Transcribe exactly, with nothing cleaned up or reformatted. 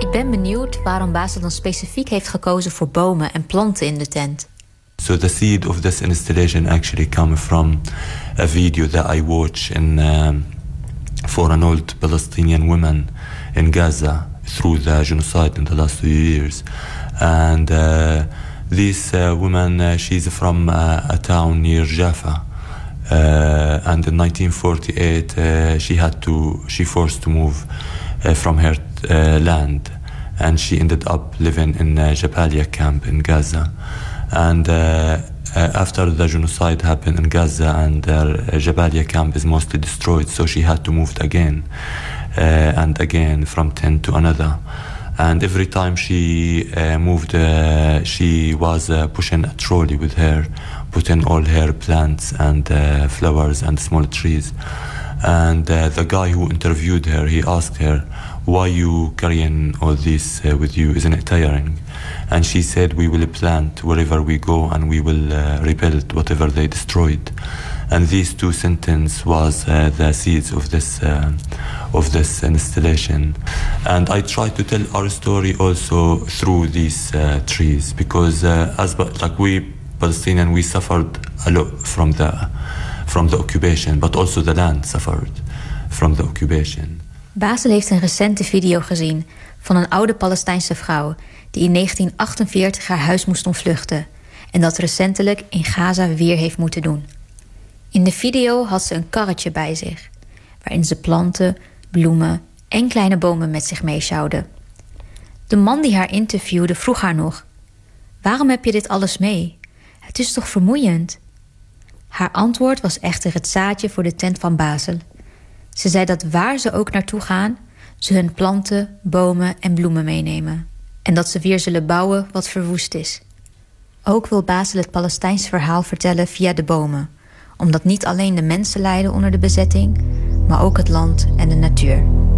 Ik ben benieuwd waarom Basel dan specifiek heeft gekozen voor bomen en planten in de tent. So the seed of this installation actually come from a video that I watched in um, for an old Palestinian woman in Gaza through the genocide in the last few years. And uh, this uh, woman, uh, she's from uh, a town near Jaffa. Uh, and in nineteen forty-eight, uh, she had to, she forced to move uh, from her uh, land. And she ended up living in uh, Jabalia camp in Gaza. And uh, uh, after the genocide happened in Gaza and uh, Jabalia camp is mostly destroyed, so she had to move again uh, and again from tent to another. And every time she uh, moved, uh, she was uh, pushing a trolley with her, putting all her plants and uh, flowers and small trees. And uh, the guy who interviewed her, he asked her, why you carrying all this uh, with you? Isn't it tiring? And she said, we will plant wherever we go and we will uh, rebuild whatever they destroyed. And these two sentences was uh, the seeds of this uh, of this installation. And I try to tell our story also through these uh, trees, because uh, as like we Palestinians, we suffered a lot from the from the occupation, but also the land suffered from the occupation. Basel heeft een recente video gezien van een oude Palestijnse vrouw die in negentien achtenveertig haar huis moest ontvluchten en dat recentelijk in Gaza weer heeft moeten doen. In de video had ze een karretje bij zich, waarin ze planten, bloemen en kleine bomen met zich meesjouwde. De man die haar interviewde vroeg haar nog: waarom heb je dit alles mee? Het is toch vermoeiend? Haar antwoord was echter het zaadje voor de tent van Basel. Ze zei dat waar ze ook naartoe gaan, ze hun planten, bomen en bloemen meenemen. En dat ze weer zullen bouwen wat verwoest is. Ook wil Basel het Palestijns verhaal vertellen via de bomen, omdat niet alleen de mensen lijden onder de bezetting, maar ook het land en de natuur.